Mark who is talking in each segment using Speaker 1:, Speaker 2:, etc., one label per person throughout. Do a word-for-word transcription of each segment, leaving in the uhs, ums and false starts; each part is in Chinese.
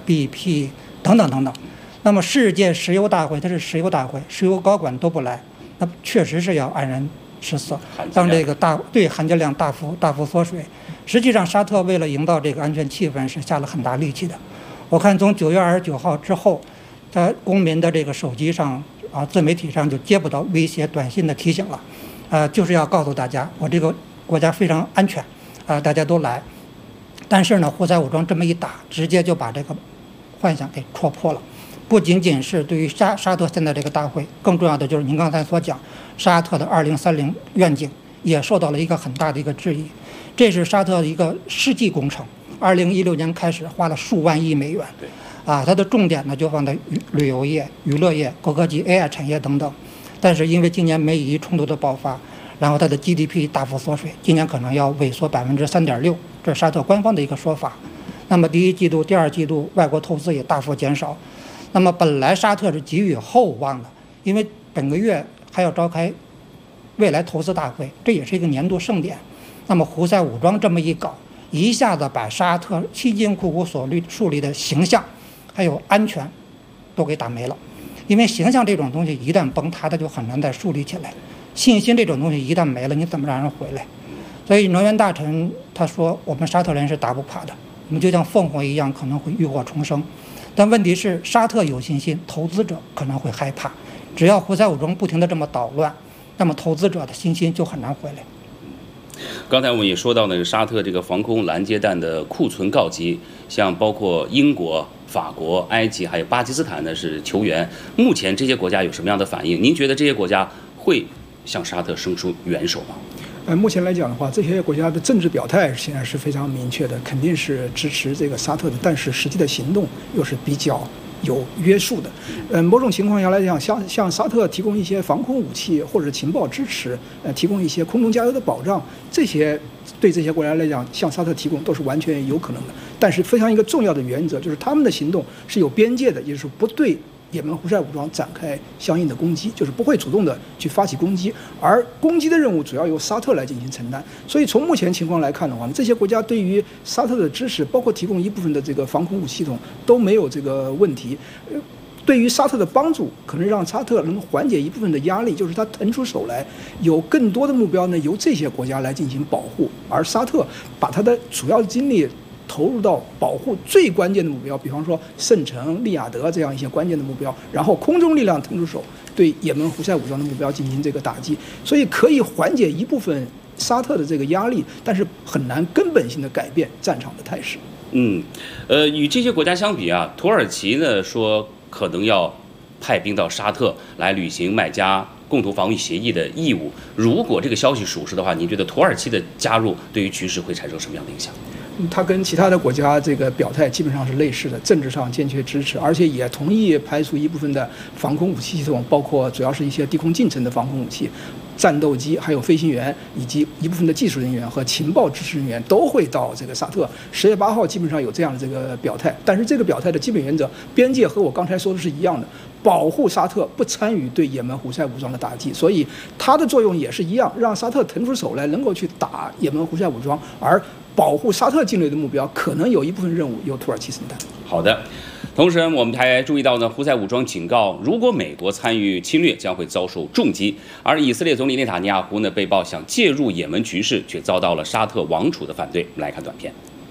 Speaker 1: B P 等等等等。那么世界石油大会它是石油大会，石油高管都不来，那确实是要黯然失色，让这个大对含金量大幅大幅缩水。实际上，沙特为了营造这个安全气氛是下了很大力气的。我看从九月二十九号之后，在公民的这个手机上啊，自媒体上就接不到威胁短信的提醒了，呃，就是要告诉大家，我这个国家非常安全，啊、呃，大家都来。但是呢，胡塞武装这么一打，直接就把这个幻想给戳破了。不仅仅是对于沙沙特现在这个大会，更重要的就是您刚才所讲，沙特的二零三零愿景也受到了一个很大的一个质疑。这是沙特的一个世纪工程，二零一六年开始花了数万亿美元，啊，它的重点呢就放在旅旅游业、娱乐业、高科技、A I 产业等等。但是因为今年美以冲突的爆发，然后它的 G D P 大幅缩水，今年可能要萎缩百分之三点六，这是沙特官方的一个说法。那么第一季度、第二季度外国投资也大幅减少。那么本来沙特是寄予厚望的，因为本个月还要召开未来投资大会，这也是一个年度盛典。那么胡塞武装这么一搞，一下子把沙特辛辛苦苦所立树立的形象还有安全都给打没了。因为形象这种东西一旦崩塌，它就很难再树立起来，信心这种东西一旦没了，你怎么让人回来？所以能源大臣他说，我们沙特人是打不垮的，我们就像凤凰一样可能会浴火重生。但问题是沙特有信心，投资者可能会害怕。只要胡塞武装不停地这么捣乱，那么投资者的信心就很难回来。
Speaker 2: 刚才我们也说到呢，沙特这个防空拦截弹的库存告急，像包括英国、法国、埃及还有巴基斯坦呢是求援。目前这些国家有什么样的反应？您觉得这些国家会向沙特伸出援手吗？
Speaker 3: 呃，目前来讲的话，这些国家的政治表态现在是非常明确的，肯定是支持这个沙特的，但是实际的行动又是比较有约束的。呃，某种情况下来讲，向向沙特提供一些防空武器或者情报支持，呃，提供一些空中加油的保障，这些对这些国家来讲，向沙特提供都是完全有可能的。但是非常一个重要的原则就是，他们的行动是有边界的，也就是不对也门胡塞武装展开相应的攻击，就是不会主动的去发起攻击，而攻击的任务主要由沙特来进行承担。所以从目前情况来看的话，这些国家对于沙特的支持，包括提供一部分的这个防空武器系统都没有这个问题。对于沙特的帮助，可能让沙特能缓解一部分的压力，就是他腾出手来，有更多的目标呢由这些国家来进行保护，而沙特把他的主要精力投入到保护最关键的目标，比方说圣城、利雅得这样一些关键的目标，然后空中力量腾出手对也门胡塞武装的目标进行这个打击，所以可以缓解一部分沙特的这个压力，但是很难根本性的改变战场的态势。
Speaker 2: 嗯，呃，与这些国家相比啊，土耳其呢说可能要派兵到沙特来履行麦加共同防御协议的义务。如果这个消息属实的话，您觉得土耳其的加入对于局势会产生什么样的影响？
Speaker 3: 他跟其他的国家这个表态基本上是类似的，政治上坚决支持，而且也同意排除一部分的防空武器系统，包括主要是一些低空近程的防空武器、战斗机，还有飞行员以及一部分的技术人员和情报支持人员都会到这个沙特。十月八号基本上有这样的这个表态，但是这个表态的基本原则，边界和我刚才说的是一样的，保护沙特不参与对也门胡塞武装的打击，所以它的作用也是一样，让沙特腾出手来，能够去打也门胡塞武装，而保护沙特境内的目标，可能有一部分任务由土耳其承担。
Speaker 2: 好的，同时我们还注意到呢，胡塞武装警告，如果美国参与侵略，将会遭受重击。而以色列总理内塔尼亚胡呢，被曝想介入也门局势，却遭到了沙特王储的反对。我们来看短片。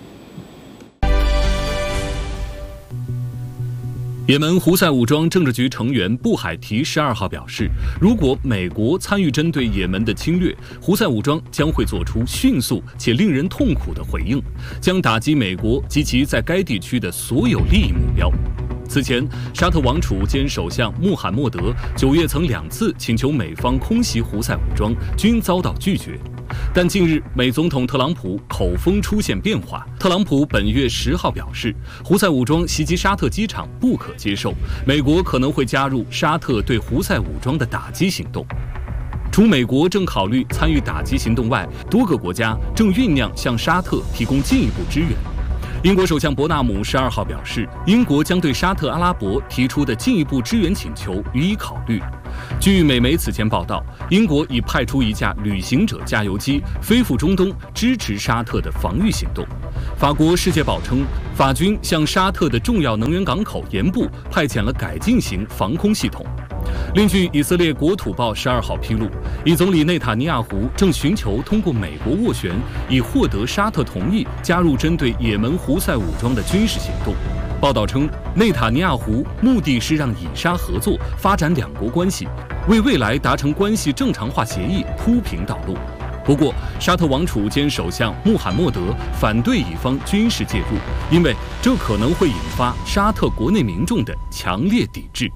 Speaker 4: 也门胡塞武装政治局成员布海提十二号表示，如果美国参与针对也门的侵略，胡塞武装将会做出迅速且令人痛苦的回应，将打击美国及其在该地区的所有利益目标。此前，沙特王储兼首相穆罕默德九月曾两次请求美方空袭胡塞武装，均遭到拒绝。但近日，美总统特朗普口风出现变化。特朗普本月十号表示，胡塞武装袭击沙特机场不可接受，美国可能会加入沙特对胡塞武装的打击行动。除美国正考虑参与打击行动外，多个国家正酝酿向沙特提供进一步支援。英国首相伯纳姆十二号表示，英国将对沙特阿拉伯提出的进一步支援请求予以考虑。据美媒此前报道，英国已派出一架旅行者加油机飞赴中东，支持沙特的防御行动。 法国《世界报》称，法军向沙特的重要能源港口盐部派遣了改进型防空系统。另据以色列国土报十二号披露，以总理内塔尼亚胡正寻求通过美国斡旋，以获得沙特同意加入针对也门胡塞武装的军事行动。报道称，内塔尼亚胡目的是让以沙合作发展两国关系，为未来达成关系正常化协议铺平道路。不过，沙特王储兼首相穆罕默德反对以方军事介入，因为这可能会引发沙特国内民众的强烈抵制。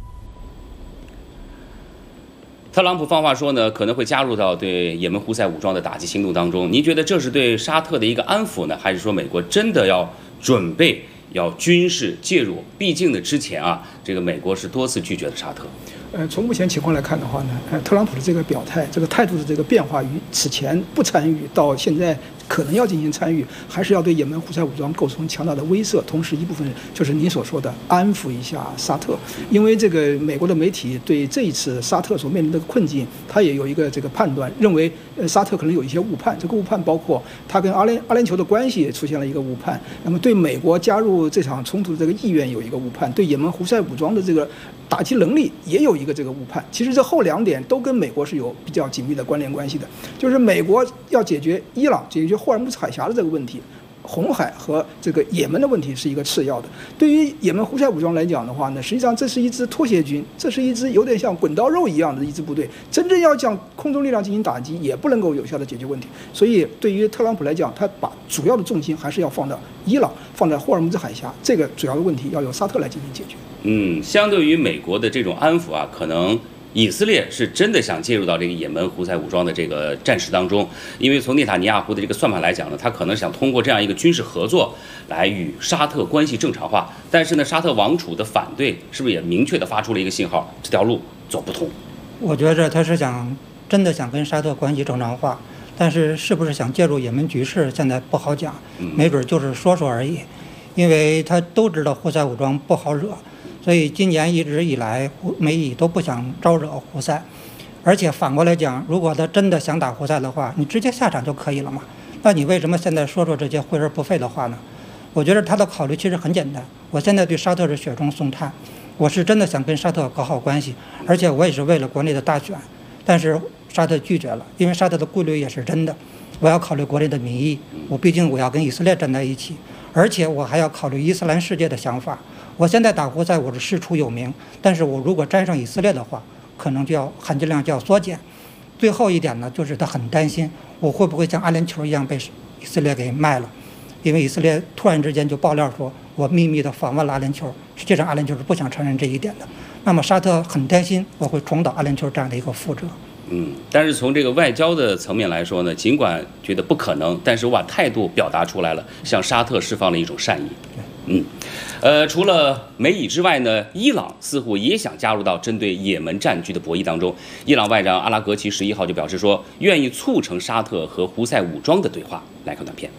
Speaker 2: 特朗普放话说呢，可能会加入到对也门胡塞武装的打击行动当中。您觉得这是对沙特的一个安抚呢，还是说美国真的要准备要军事介入？毕竟呢，之前啊，这个美国是多次拒绝了沙特。
Speaker 3: 呃，从目前情况来看的话呢，呃，特朗普的这个表态、这个态度的这个变化，与此前不参与到现在可能要进行参与，还是要对也门胡塞武装构成强大的威慑。同时，一部分就是您所说的安抚一下沙特，因为这个美国的媒体对这一次沙特所面临的困境，他也有一个这个判断，认为呃沙特可能有一些误判。这个误判包括他跟阿联阿联酋的关系也出现了一个误判，那么对美国加入这场冲突的这个意愿有一个误判，对也门胡塞武装的这个打击能力也有一个这个误判。其实这后两点都跟美国是有比较紧密的关联关系的，就是美国要解决伊朗、解决霍尔木兹海峡的这个问题，红海和这个也门的问题是一个次要的。对于也门胡塞武装来讲的话呢，实际上这是一支拖鞋军，这是一支有点像滚刀肉一样的一支部队，真正要将空中力量进行打击，也不能够有效的解决问题。所以对于特朗普来讲，他把主要的重心还是要放到伊朗，放在霍尔木兹海峡，这个主要的问题要由沙特来进行解决。
Speaker 2: 嗯，相对于美国的这种安抚啊，可能以色列是真的想介入到这个也门胡塞武装的这个战事当中，因为从内塔尼亚胡的这个算盘来讲呢，他可能想通过这样一个军事合作来与沙特关系正常化。但是呢，沙特王储的反对是不是也明确的发出了一个信号，这条路走不通？
Speaker 1: 我觉着他是想真的想跟沙特关系正常化，但是是不是想介入也门局势，现在不好讲，没准就是说说而已，因为他都知道胡塞武装不好惹。所以今年一直以来，美以都不想招惹胡塞，而且反过来讲，如果他真的想打胡塞的话，你直接下场就可以了嘛。那你为什么现在说说这些惠而不费的话呢？我觉得他的考虑其实很简单，我现在对沙特是雪中送炭，我是真的想跟沙特搞好关系，而且我也是为了国内的大选，但是沙特拒绝了，因为沙特的顾虑也是真的，我要考虑国内的民意，我毕竟我要跟以色列站在一起，而且我还要考虑伊斯兰世界的想法。我现在打胡塞我是师出有名，但是我如果沾上以色列的话，可能就要含金量就要缩减。最后一点呢，就是他很担心我会不会像阿联酋一样被以色列给卖了，因为以色列突然之间就爆料说我秘密的访问了阿联酋，实际上阿联酋是不想承认这一点的。那么沙特很担心我会重蹈阿联酋这样的一个覆辙。
Speaker 2: 嗯，但是从这个外交的层面来说呢，尽管觉得不可能，但是我把态度表达出来了，向沙特释放了一种善意。嗯，呃，除了美以之外呢，伊朗似乎也想加入到针对也门战局的博弈当中。伊朗外长阿拉格齐十一号就表示说，愿意促成沙特和胡塞武装的对话。来看短片。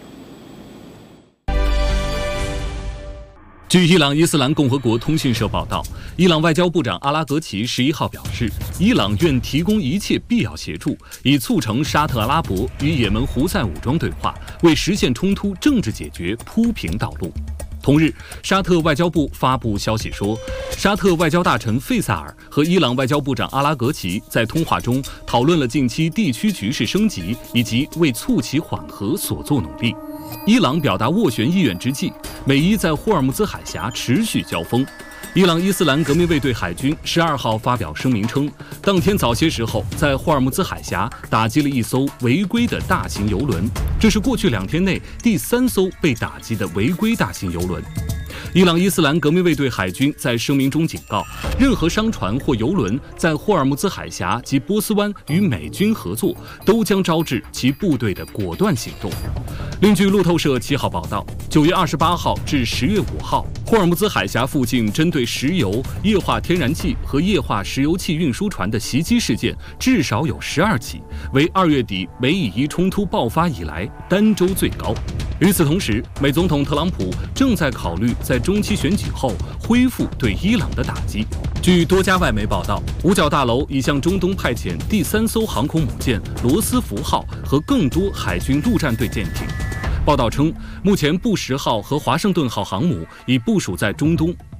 Speaker 4: 据伊朗伊斯兰共和国通讯社报道，伊朗外交部长阿拉格齐十一号表示，伊朗愿提供一切必要协助，以促成沙特阿拉伯与也门胡塞武装对话，为实现冲突政治解决铺平道路。同日，沙特外交部发布消息说，沙特外交大臣费萨尔和伊朗外交部长阿拉格齐在通话中讨论了近期地区局势升级以及为促其缓和所做努力。伊朗表达斡旋意愿之际，美伊在霍尔木兹海峡持续交锋。伊朗伊斯兰革命卫队海军十二号发表声明称，当天早些时候在霍尔木兹海峡打击了一艘违规的大型油轮，这是过去两天内第三艘被打击的违规大型油轮。伊朗伊斯兰革命卫队海军在声明中警告，任何商船或油轮在霍尔木兹海峡及波斯湾与美军合作，都将招致其部队的果断行动。另据路透社七号报道，九月二十八号至十月五号，霍尔木兹海峡附近针对石油、液化天然气和液化石油气运输船的袭击事件至少有十二起，为二月底美以伊冲突爆发以来单周最高。与此同时，美总统特朗普正在考虑在中期选举后恢复对伊朗的打击。据多家外媒报道，五角大楼已向中东派遣第三艘航空母舰罗斯福号和更多海军陆战队舰艇。 报道称，目前布什号和华盛顿号航母已部署在中东。